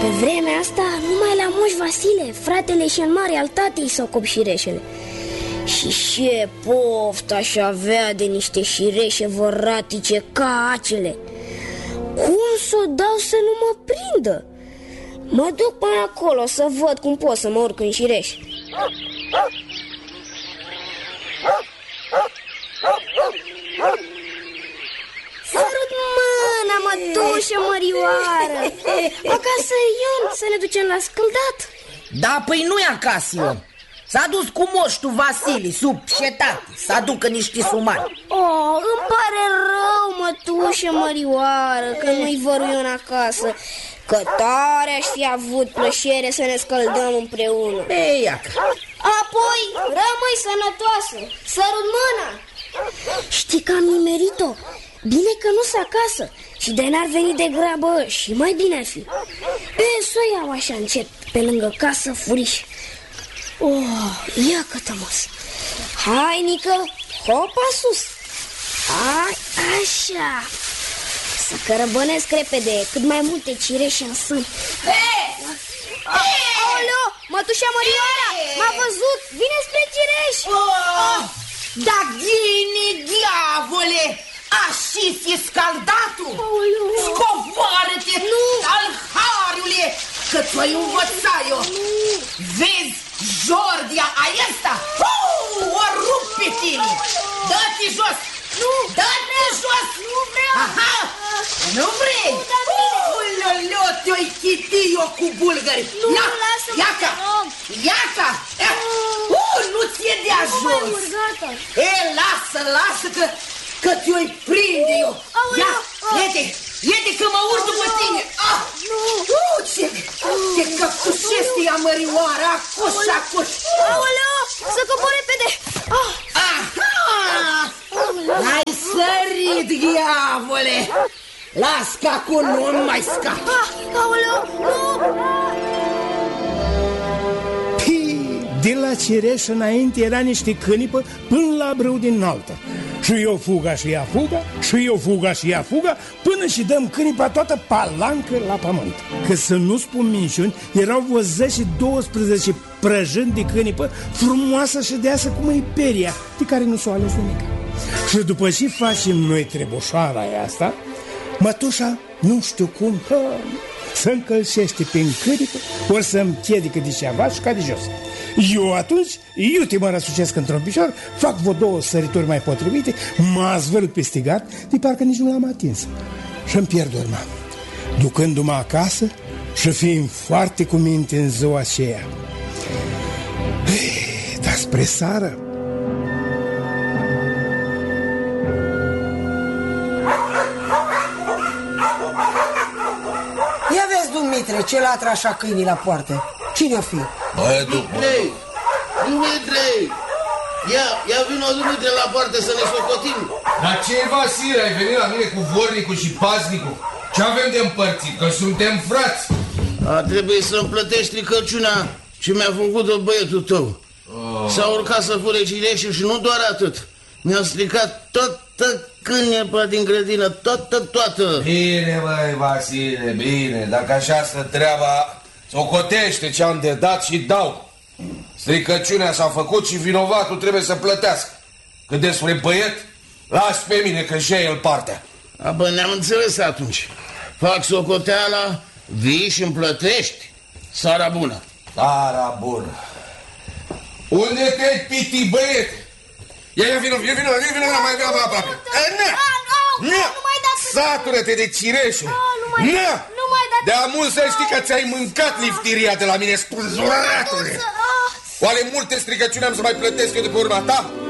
Pe vremea asta, numai la Moș Vasile, fratele cel mare al tatei, s-au cop șireșele. Și ce poftă aș avea de niște șireșe văratice ca acele. Cum s-o dau să nu mă prindă? Mă duc până acolo să văd cum pot să mă urc în șireș. Sărut mâna, mătușă mărioară. Acasă Ion, să ne ducem la scăldat. Da, păi nu e acasă Ion. S-a dus cu moștul Vasile sub cetate să aducă niște sumari. Oh, îmi pare rău, mătușă mărioară, că nu-i văru Ion acasă. Că tare aș fi avut plăcere să ne scăldăm împreună. Ei, iacă. Apoi, rămâi sănătoasă. Sărut mâna. Știi că am nimerit-o. Bine că nu-s acasă. Și de n-ar veni de grabă și mai bine ar fi. Să o iau așa încet pe lângă casă, furiș. Oh, ia că tămos. Hai, Nică, hopa sus. Hai, așa. Să cărăbănesc repede cât mai multe cireșe în sân. Aoleo, mătușa Mărioara, m-a văzut, vine spre cireș. Da, ghine, diavole, așa fi scaldatul. Scoboară-te, alhariule, că ți-o-i învăța eu. Vezi, Jordia aesta, o rup pe tine. Dă-te jos. Nu! Dă-te jos! Nu vreau! Aha! Nu vrei? Uloleo, te-o-i chiti eu cu bulgări! Nu, lasă-mă, Iaca! Iaca! Nu ți-e de ajuns! Lasă că te-o-i prinde eu! Ia, iete că mă urc după tine! Ce căptușește ea mărioară, acuș! Aoleo, să cobor repede! Ai sărit, diavole! Las că acum nu mai scap! Aoleu, nu! De la cireș înainte era niște cânipă până la brâu din altă. Și eu fuga și ea fuga, și eu fuga și ea fuga, până și dăm cânipa toată palancă la pământ. Că să nu spun minciuni, erau vreo 10-12 prăjâni de cânipă, frumoasă și deasă cum e peria, de care nu s-o ales nimic. Și după ce facem noi trebușoara asta, mătușa, nu știu cum, să încălcește pe încâripă, ori să împiedică de ceva și ca de jos. Eu atunci, iute mă răsucesc într-un picior, fac vreo 2 sărituri mai potrivite, mă azvârl pe stigat, de parcă nici nu l-am atins. Și-mi pierd urma, ducându-mă acasă și fiind foarte cu minte în ziua aceea. Dar spre seară, ia vezi, Dumitre, ce latră așa câinii la poartă. Cine-o fi? Dumitre! Ia vino, Dumitre, la poartă să ne socotim. Dar ce, Vasile, ai venit la mine cu vornicul și paznicul? Ce avem de împărțit? Că suntem frați. Trebuie să-mi plătești stricăciunea ce mi-a făcut-o băietul tău. S-a urcat să fure cireșul și nu doar atât. Mi-a stricat toată cânepa din grădină, toată. Bine, băi, Vasile, bine. Dacă așa stă treaba, socotește ce-am de dat și dau. Stricăciunea s-a făcut și vinovatul trebuie să plătească. Cât despre băiet, las pe mine că și el partea. Bă, ne-am înțeles atunci. Fac socoteala, vii și îmi plătești. Seara bună. Seara bună. Unde te-ai piti, băiete? Ia vino, mai aproape. Satură-te de cireșe. De-a mult să știi că ți-ai mâncat liftiria de la mine, spânzuratule. Oare multe stricăciuni am să mai plătesc eu de pe urma ta?